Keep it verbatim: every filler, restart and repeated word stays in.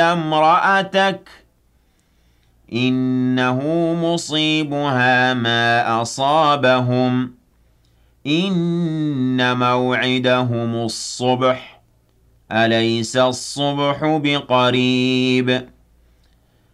امرأتك إنه مصيبها ما أصابهم إن موعدهم الصبح أليس الصبح بقريب